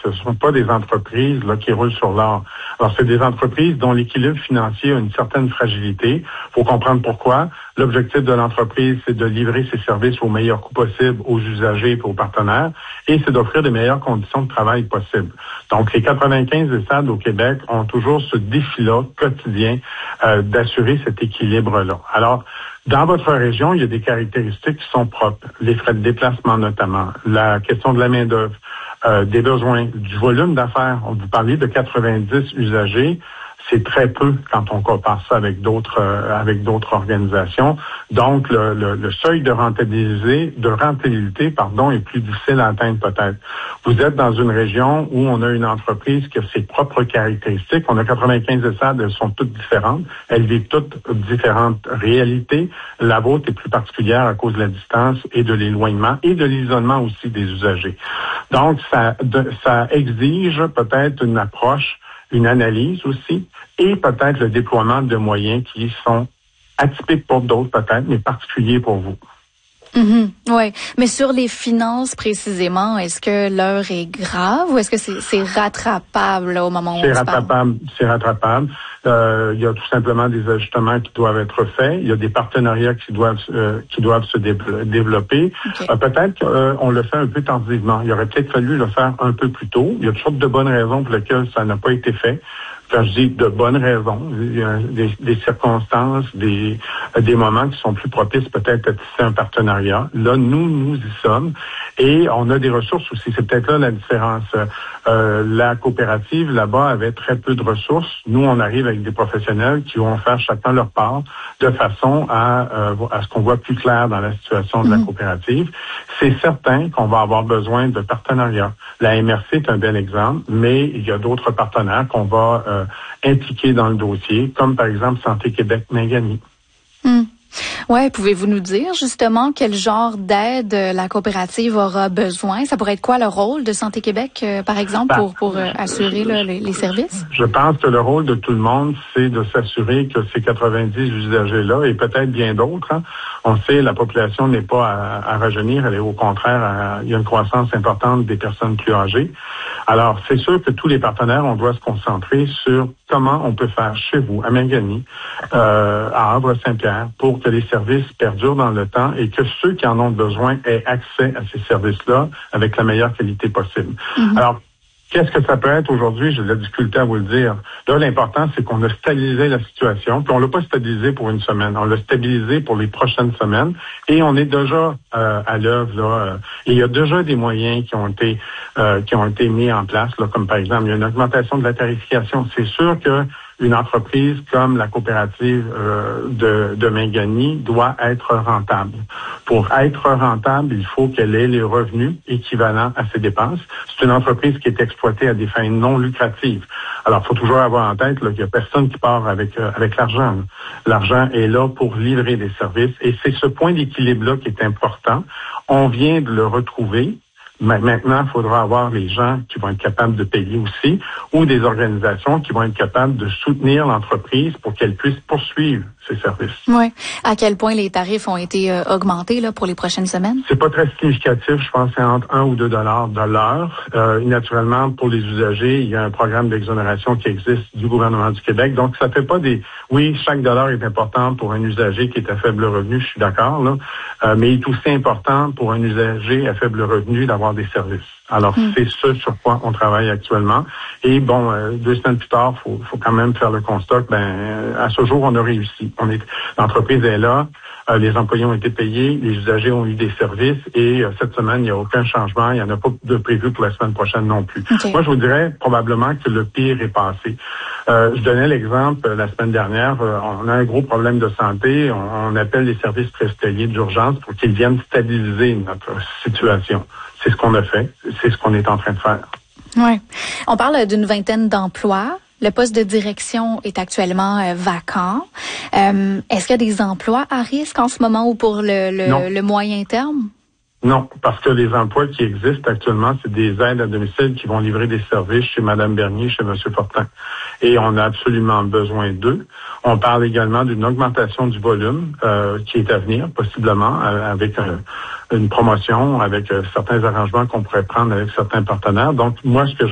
ce ne sont pas des entreprises là qui roulent sur l'or. Alors, c'est des entreprises dont l'équilibre financier a une certaine fragilité. Il faut comprendre pourquoi. L'objectif de l'entreprise, c'est de livrer ses services au meilleur coût possible aux usagers et aux partenaires, et c'est d'offrir les meilleures conditions de travail possibles. Donc, les 95 ESAD au Québec ont toujours ce défi-là quotidien d'assurer cet équilibre-là. Alors, dans votre région, il y a des caractéristiques qui sont propres. Les frais de déplacement notamment, la question de la main-d'œuvre, des besoins, du volume d'affaires. On vous parlait de 90 usagers. C'est très peu quand on compare ça avec d'autres organisations. Donc, le seuil de rentabilité, est plus difficile à atteindre peut-être. Vous êtes dans une région où on a une entreprise qui a ses propres caractéristiques. On a 95 ESAD, elles sont toutes différentes. Elles vivent toutes différentes réalités. La vôtre est plus particulière à cause de la distance et de l'éloignement et de l'isolement aussi des usagers. Donc, ça exige peut-être une approche, une analyse aussi, et peut-être le déploiement de moyens qui sont atypiques pour d'autres peut-être, mais particuliers pour vous. Oui, mais sur les finances précisément, est-ce que l'heure est grave ou est-ce que c'est rattrapable là, au moment où on se parle? C'est rattrapable. Il y a tout simplement des ajustements qui doivent être faits. Il y a des partenariats qui doivent se développer. Okay. Peut-être qu'on le fait un peu tardivement. Il aurait peut-être fallu le faire un peu plus tôt. Il y a toutes sortes de bonnes raisons pour lesquelles ça n'a pas été fait. Quand je dis de bonnes raisons, il y a des circonstances, des moments qui sont plus propices peut-être à tisser un partenariat. Là, nous y sommes et on a des ressources aussi. C'est peut-être là la différence. La coopérative, là-bas, avait très peu de ressources. Nous, on arrive avec des professionnels qui vont faire chacun leur part de façon à ce qu'on voit plus clair dans la situation de la coopérative. C'est certain qu'on va avoir besoin de partenariats. La MRC est un bel exemple, mais il y a d'autres partenaires qu'on va impliqués dans le dossier, comme par exemple Santé Québec Mingani. Ouais, pouvez-vous nous dire justement quel genre d'aide la coopérative aura besoin? Ça pourrait être quoi le rôle de Santé Québec, par exemple, pour assurer les services? Je pense que le rôle de tout le monde, c'est de s'assurer que ces 90 usagers-là, et peut-être bien d'autres, on sait la population n'est pas à rajeunir, elle est au contraire, il y a une croissance importante des personnes plus âgées. Alors, c'est sûr que tous les partenaires, on doit se concentrer sur comment on peut faire chez vous, à Mingani, à Havre-Saint-Pierre, pour que les services perdurent dans le temps et que ceux qui en ont besoin aient accès à ces services-là avec la meilleure qualité possible. Alors, qu'est-ce que ça peut être aujourd'hui? J'ai de la difficulté à vous le dire. Là, l'important, c'est qu'on a stabilisé la situation, puis on l'a pas stabilisé pour une semaine. On l'a stabilisé pour les prochaines semaines et on est déjà à l'œuvre là. Et il y a déjà des moyens qui ont été mis en place, là, comme par exemple, il y a une augmentation de la tarification. C'est sûr que une entreprise comme la coopérative de Mingani doit être rentable. Pour être rentable, il faut qu'elle ait les revenus équivalents à ses dépenses. C'est une entreprise qui est exploitée à des fins non lucratives. Alors, il faut toujours avoir en tête qu'il n'y a personne qui part avec l'argent. L'argent est là pour livrer des services et c'est ce point d'équilibre-là qui est important. On vient de le retrouver. Mais maintenant, il faudra avoir les gens qui vont être capables de payer aussi ou des organisations qui vont être capables de soutenir l'entreprise pour qu'elle puisse poursuivre ses services. Oui. À quel point les tarifs ont été augmentés là pour les prochaines semaines? C'est pas très significatif. Je pense que c'est entre 1 ou 2 $ de l'heure. Naturellement, pour les usagers, il y a un programme d'exonération qui existe du gouvernement du Québec. Donc, ça fait pas des... Oui, chaque dollar est important pour un usager qui est à faible revenu, je suis d'accord, là. Mais il est aussi important pour un usager à faible revenu d'avoir des services. Alors, c'est ce sur quoi on travaille actuellement. Et bon, 2 semaines plus tard, faut quand même faire le constat que, à ce jour, on a réussi. L'entreprise est là, les employés ont été payés, les usagers ont eu des services et cette semaine, il n'y a aucun changement. Il n'y en a pas de prévu pour la semaine prochaine non plus. Okay. Moi, je vous dirais probablement que le pire est passé. Je donnais l'exemple la semaine dernière, on a un gros problème de santé, on appelle les services hospitaliers d'urgence pour qu'ils viennent stabiliser notre situation. C'est ce qu'on a fait, c'est ce qu'on est en train de faire. Oui. On parle d'une vingtaine d'emplois. Le poste de direction est actuellement vacant. Est-ce qu'il y a des emplois à risque en ce moment ou pour le moyen terme? Non, parce que les emplois qui existent actuellement, c'est des aides à domicile qui vont livrer des services chez Mme Bernier, chez M. Fortin. Et on a absolument besoin d'eux. On parle également d'une augmentation du volume qui est à venir, possiblement, avec une promotion, avec certains arrangements qu'on pourrait prendre avec certains partenaires. Donc, moi, ce que